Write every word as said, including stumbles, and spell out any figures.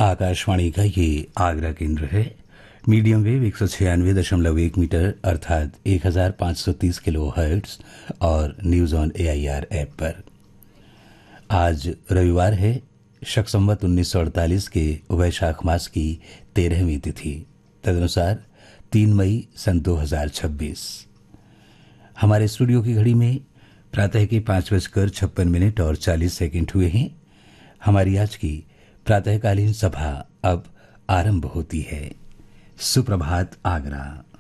आकाशवाणी का ये आगरा केंद्र है। मीडियम वेव एक सौ छियानवे दशमलव एक मीटर अर्थात एक हजार पाँच सौ तीस किलो हर्ट्ज और news on A I R app पर। आज रविवार है, शक संवत उन्नीस सौ अड़तालीस के वैशाख मास की तेरहवीं तिथि, तदनुसार तीन मई सन दो हजार छब्बीस। हमारे स्टूडियो की घड़ी में प्रातः के पांच बजकर छप्पन मिनट और चालीस सेकंड हुए हैं। हमारी आज की प्रातःकालीन सभा अब आरंभ होती है। सुप्रभात आगरा।